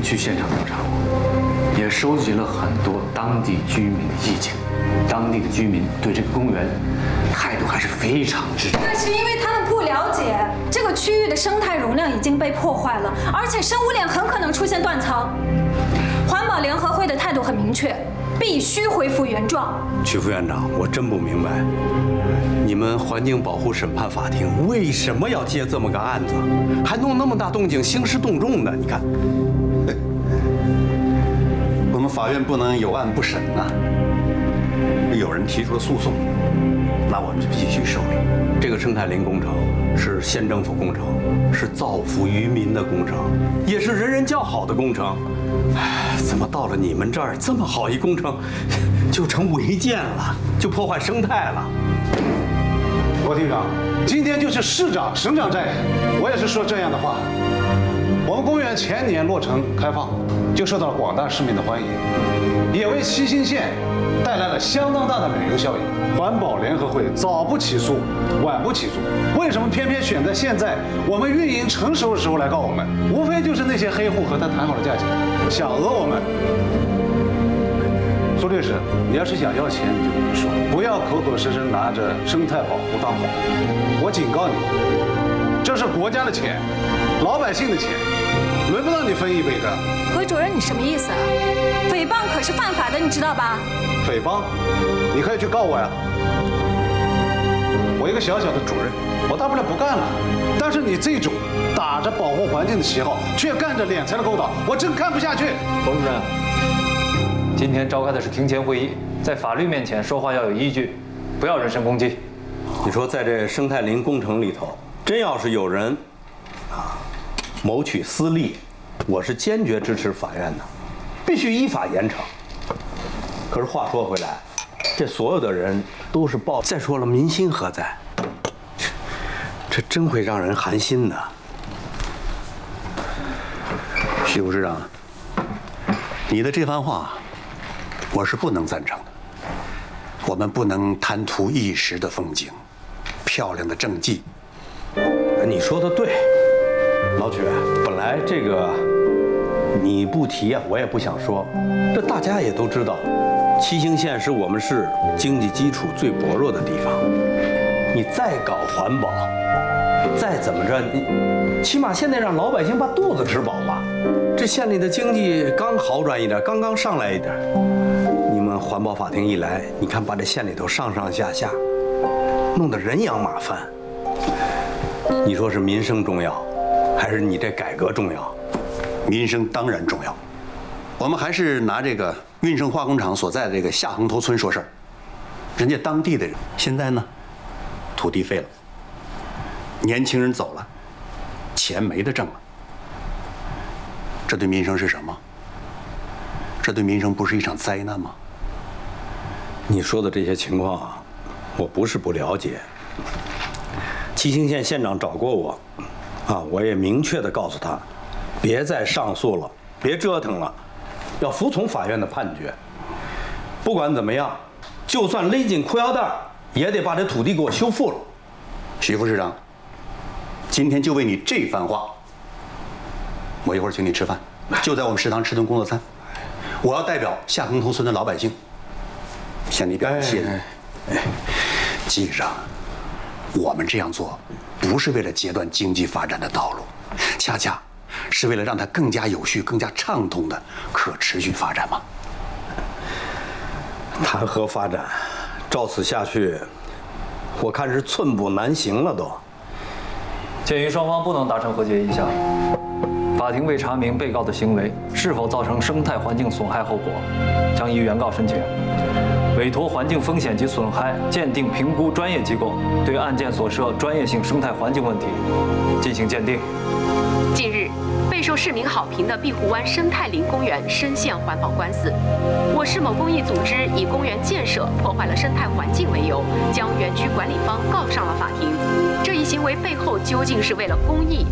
去现场调查过，也收集了很多当地居民的意见。当地的居民对这个公园态度还是非常支持。 那是因为他们不了解这个区域的生态容量已经被破坏了，而且生物链很可能出现断层。环保联合会的态度很明确，必须恢复原状。 曲副院长，我真不明白，你们环境保护审判法庭为什么要接这么个案子，还弄那么大动静，兴师动众的？你看， 我们法院不能有案不审呐。有人提出了诉讼，那我们就必须受理。 这个生态林工程是县政府工程，是造福渔民的工程，也是人人叫好的工程。哎，怎么到了你们这儿，这么好一工程，就成违建了，就破坏生态了？ 郭厅长，今天就是市长、省长在，我也是说这样的话。我们公园前年落成开放，就受到了广大市民的欢迎，也为七星县带来了相当大的旅游效应。环保联合会早不起诉，晚不起诉，为什么偏偏选在现在我们运营成熟的时候来告我们？无非就是那些黑户和他谈好了价钱，想讹我们。苏律师，你要是想要钱，你就跟我说，不要口口声声拿着生态保护当宝。我警告你，这是国家的钱，老百姓的钱，轮不到你分一杯羹。 何主任，你什么意思啊？诽谤可是犯法的，你知道吧？ 诽谤，你可以去告我呀。我一个小小的主任，我大不了不干了。但是你这种打着保护环境的旗号，却干着敛财的勾当，我真看不下去。 冯主任，今天召开的是庭前会议，在法律面前说话要有依据，不要人身攻击。 你说在这生态林工程里头，真要是有人谋取私利，我是坚决支持法院的，必须依法严惩。可是话说回来，这所有的人都是报。再说了，民心何在？这真会让人寒心的。 徐副市长，你的这番话，我是不能赞成的。我们不能贪图一时的风景，漂亮的政绩。 你说的对，老曲，本来这个你不提啊，我也不想说。这大家也都知道，七星县是我们市经济基础最薄弱的地方。你再搞环保，再怎么着，你起码现在让老百姓把肚子吃饱吧。这县里的经济刚好转一点，刚刚上来一点。你们环保法庭一来，你看把这县里头上上下下弄得人仰马翻。你说是民生重要，还是你这改革重要？ 民生当然重要。我们还是拿这个运生化工厂所在的这个下横头村说事儿。人家当地的人现在呢，土地废了，年轻人走了，钱没得挣了。这对民生是什么？这对民生不是一场灾难吗？ 你说的这些情况啊，我不是不了解。七星县县长找过我，我也明确地告诉他，别再上诉了，别折腾了，要服从法院的判决。不管怎么样，就算勒紧裤腰带，也得把这土地给我修复了。 徐副市长，今天就为你这番话，我一会儿请你吃饭，就在我们食堂吃顿工作餐。我要代表下横头村的老百姓向你表达谢意。记着，我们这样做不是为了截断经济发展的道路，恰恰是为了让它更加有序、更加畅通的可持续发展嘛。 谈何发展？照此下去，我看是寸步难行了都。 鉴于双方不能达成和解意向，法庭为查明被告的行为是否造成生态环境损害后果，将依原告申请，委托环境风险及损害鉴定评估专业机构对案件所涉专业性生态环境问题进行鉴定。 近日，备受市民好评的碧湖湾生态林公园深陷环保官司。我市某公益组织以公园建设破坏了生态环境为由，将园区管理方告上了法庭。这一行为背后究竟是为了公益，